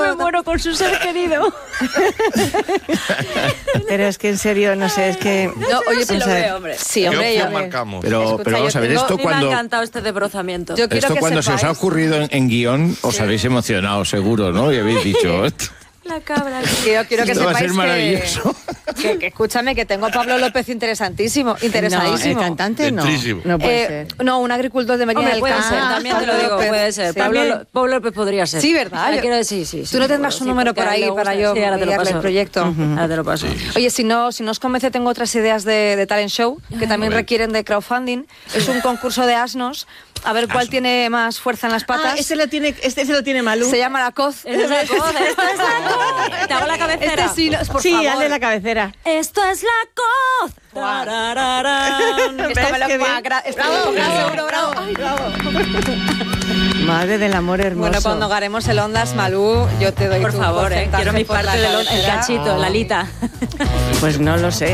me muero con su ser querido. Pero es que en serio, no sé, es que... No, oye, sí lo veo, hombre. Sí, hombre, ¿Qué yo... opción marcamos? Pero vamos a ver, esto Me ha cuando... encantado este desbrozamiento. Yo quiero Esto que cuando se os ha sepáis- ocurrido en guión, os habéis emocionado, seguro, ¿no? Y habéis dicho... La cabra. Quiero que Esto va a sepáis ser maravilloso. que escúchame, que tengo a Pablo López interesadísimo, No, interesadísimo. el cantante no. Dentrísimo. No puede ser. No, un agricultor de María Hombre, del puede Campo. ser, también te lo Pablo digo, López. puede ser. Sí. Pablo López podría ser. Sí, ¿verdad? Ah, Yo- quiero decir, sí. Tú no tendrás un número por ahí para yo Sí, ahora te lo enviarle paso. el proyecto. Ahora te lo paso. Oye, si no os convence, tengo otras ideas de talent show que también requieren de crowdfunding. Es un concurso de asnos, a ver cuál tiene más fuerza en las patas. Ese lo tiene Malú. Se llama La Coz. Esta es la coz. Te hago la cabecera. Este sí, no, por Sí, favor. hazle la cabecera. Esto es la coz. Esto me lo ¿Ves qué bien? bravo. Ay, Madre del amor hermoso. bueno, cuando ganemos el Ondas, Malú, yo te doy Por tu favor, porcentaje quiero mi por parte la del cabecera. cachito, la lita. Pues no lo sé.